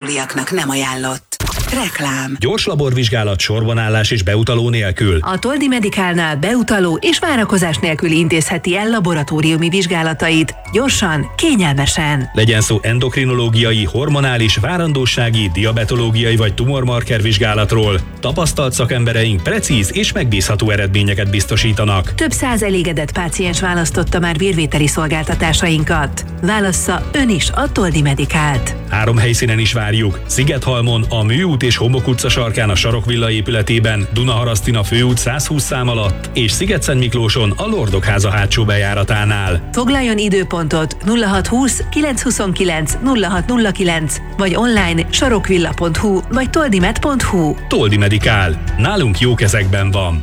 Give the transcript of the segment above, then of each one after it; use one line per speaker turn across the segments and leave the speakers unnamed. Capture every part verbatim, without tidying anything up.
aluliaknak nem ajánlott. Reklám.
Gyors laborvizsgálat, sorbanállás és beutaló nélkül.
A Toldi Medicalnál beutaló és várakozás nélkül intézheti el laboratóriumi vizsgálatait. Gyorsan, kényelmesen.
Legyen szó endokrinológiai, hormonális, várandósági, diabetológiai vagy tumormarker vizsgálatról. Tapasztalt szakembereink precíz és megbízható eredményeket biztosítanak.
Több száz elégedett páciens választotta már vérvételi szolgáltatásainkat. Válassza ön is a Toldi Medicalt.
Három helyszínen is várjuk. Szigethalmon, a Műút és Homok utca sarkán a Sarokvilla épületében, Dunaharasztin főút száz húsz szám alatt, és Szigetszentmiklóson a Lordokháza hátsó bejáratánál.
Foglaljon időpontot nulla hat húsz kilenc huszonkilenc nulla hat nulla kilenc vagy online sarokvilla pont hu vagy toldimed pont hu.
Toldi Medicál. Nálunk jó kezekben van.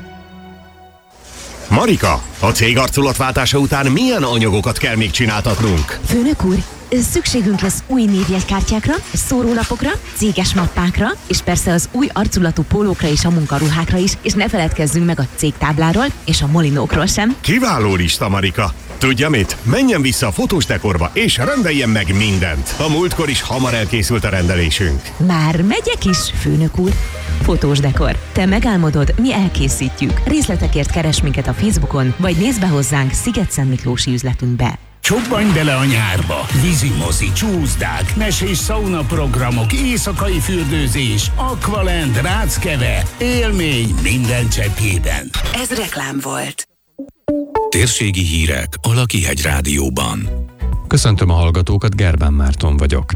Marika, a cég arculatváltása után milyen anyagokat kell még csináltatnunk?
Főnök úr, szükségünk lesz új névjegykártyákra, szórólapokra, céges mappákra, és persze az új arculatú pólókra és a munkaruhákra is, és ne feledkezzünk meg a cégtábláról és a molinókról sem.
Kiváló lista, Marika! Tudja mit? Menjen vissza a fotós dekorba, és rendeljen meg mindent. A múltkor is hamar elkészült a rendelésünk.
Már megyek is, főnök úr. Fotós dekor. Te megálmodod, mi elkészítjük. Részletekért keres minket a Facebookon, vagy nézd be hozzánk Szigetszentmiklósi üzletünkbe.
Csobbanj bele a nyárba! Vízimozi, csúszdák, mesés szauna programok, éjszakai fürdőzés, Aqualand, Ráckeve, élmény minden cseppjében.
Ez reklám volt.
Térségi hírek a Lakihegy Rádióban.
Köszöntöm a hallgatókat, Gerbán Márton vagyok.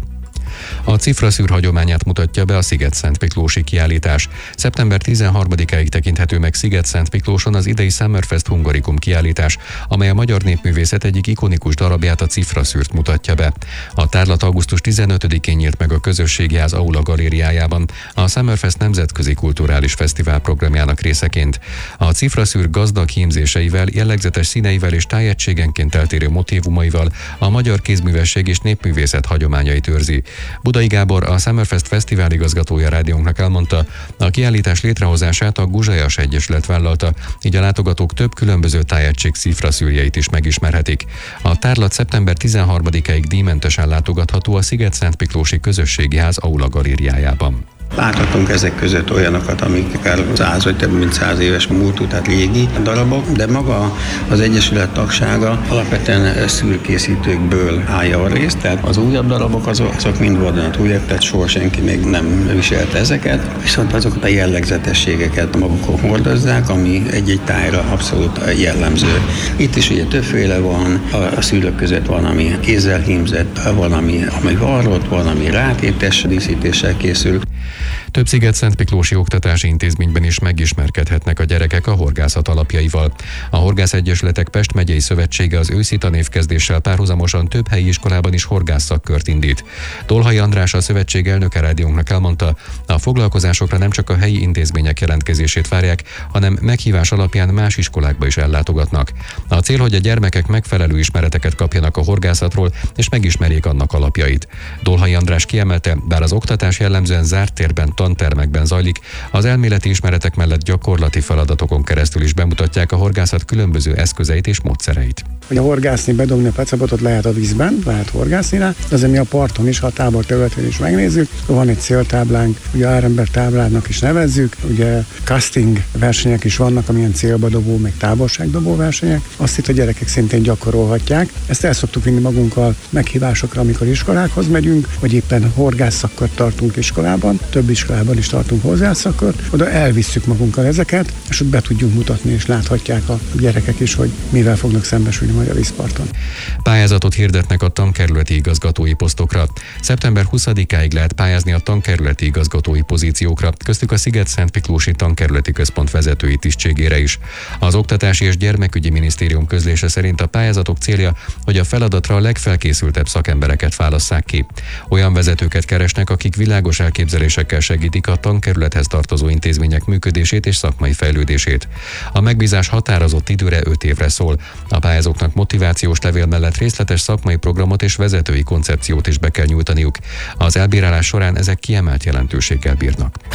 A cifraszűr hagyományát mutatja be a Szigetszentmiklósi kiállítás. szeptember tizenharmadikáig tekinthető meg Szigetszentmiklóson az idei Summerfest Hungarikum kiállítás, amely a magyar népművészet egyik ikonikus darabját, a cifraszűrt mutatja be. A tárlat augusztus tizenötödikén nyílt meg a Közösségi Ház Aula galériájában, a Summerfest Nemzetközi Kulturális Fesztivál programjának részeként. A cifraszűr gazdag hímzéseivel, jellegzetes színeivel és tájegységenként eltérő motívumaival a magyar kézművesség és népművészet hagyományait őrzi. Budai Gábor, a Summerfest Fesztivál igazgatója rádiónknak elmondta, a kiállítás létrehozását a Guzsajas Egyesület vállalta, így a látogatók több különböző tájegység cifraszűrjeit is megismerhetik. A tárlat szeptember tizenharmadikáig díjmentesen látogatható a Szigetszentmiklósi Közösségi Ház Aula galériájában.
Láthatunk ezek között olyanokat, amikkel száz vagy több mint száz éves múltú, tehát régi darabok, de maga az Egyesület tagsága alapvetően szűrkészítőkből állja a részt, tehát az újabb darabok azok, azok mind vadonatújak, tehát soha senki még nem viselte ezeket, viszont azokat a jellegzetességeket magukon hordozzák, ami egy-egy tájra abszolút jellemző. Itt is ugye többféle van, a szűrők között van, ami kézzel hímzett, van, ami, ami varrott, van, ami rátétes díszítéssel készül.
Több szigetszentmiklósi oktatási intézményben is megismerkedhetnek a gyerekek a horgászat alapjaival. A Horgászegyesületek Pest megyei szövetsége az őszi tanévkezdéssel párhuzamosan több helyi iskolában is horgászakkört indít. Tolhai András, a szövetség elnöke rádiónknak elmondta, a foglalkozásokra nem csak a helyi intézmények jelentkezését várják, hanem meghívás alapján más iskolákba is ellátogatnak. A cél, hogy a gyermekek megfelelő ismereteket kapjanak a horgászatról, és megismerjék annak alapjait. Tolhai András kiemelte, bár az oktatás jellemzően zárt térben, tantermekben zajlik, az elméleti ismeretek mellett gyakorlati feladatokon keresztül is bemutatják a horgászat különböző eszközeit és módszereit.
Hogy a horgászni, bedobni a pecebotot lehet a vízben, lehet horgászni rá, de azért mi a parton is, ha a tábor területén is megnézzük, van egy céltáblánk, ugye árember táblának is nevezzük, ugye casting versenyek is vannak, amilyen célba dobó, meg távolságdobó versenyek, azt itt a gyerekek szintén gyakorolhatják. Ezt el szoktuk vinni magunkkal meghívásokra, amikor iskolákhoz megyünk, vagy éppen horgászakkört tartunk iskolában, több iskolában is tartunk horgászakkört, oda elvisszük magunkkal ezeket, és ott be tudjunk mutatni, és láthatják a gyerekek is, hogy mivel fognak szembesülni majd a vízparton.
Pályázatot hirdetnek a tankerületi igazgatói posztokra. szeptember huszadikáig lehet pályázni a tankerületi igazgatói pozíciókra, köztük a Szigetszentmiklósi Tankerületi Központ vezetői tisztségére is. Az Oktatási és Gyermekügyi Minisztérium közlése szerint a pályázatok célja, hogy a feladatra a legfelkészültebb szakembereket válasszák ki. Olyan vezetőket keresnek, akik világos elképzelésekkel segítik a tankerülethez tartozó intézmények működését és szakmai fejlődését. A megbízás határozott időre öt évre szól. A pályázóknak motivációs levél mellett részletes szakmai programot és vezetői koncepciót is be kell nyújtaniuk. Az elbírálás során ezek kiemelt jelentőséggel bírnak.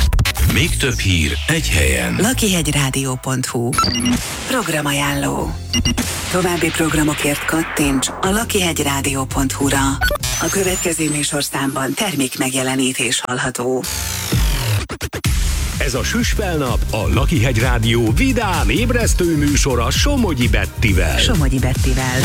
Még több hír egy helyen.
lakihegyrádió pont hu. Programajánló. További programokért kattints a lakihegyrádió pont hu-ra. A következő műsorszámban termék megjelenítés hallható.
Ez a Süspelnap, a Lakihegy Rádió vidám, ébresztő műsora Somogyi Bettivel.
Somogyi Bettivel.